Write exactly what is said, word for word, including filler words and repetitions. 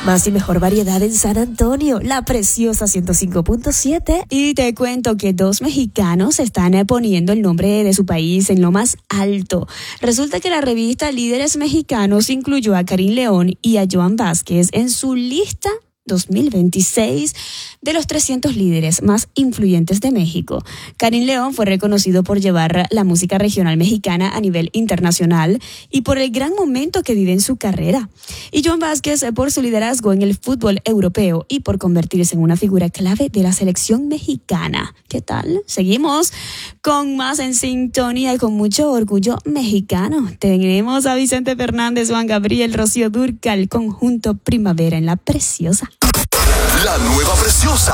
Más y mejor variedad en San Antonio, La Preciosa ciento cinco punto siete. Y te cuento que dos mexicanos están poniendo el nombre de su país en lo más alto. Resulta que la revista Líderes Mexicanos incluyó a Karim León y a Joan Vázquez en su lista dos mil veintiséis de los trescientos líderes más influyentes de México. Karim León fue reconocido por llevar la música regional mexicana a nivel internacional y por el gran momento que vive en su carrera. Y Joan Vázquez por su liderazgo en el fútbol europeo y por convertirse en una figura clave de la selección mexicana. ¿Qué tal? Seguimos con más en sintonía y con mucho orgullo mexicano. Tenemos a Vicente Fernández, Juan Gabriel, Rocío Dúrcal, conjunto Primavera en La Preciosa. La nueva Preciosa.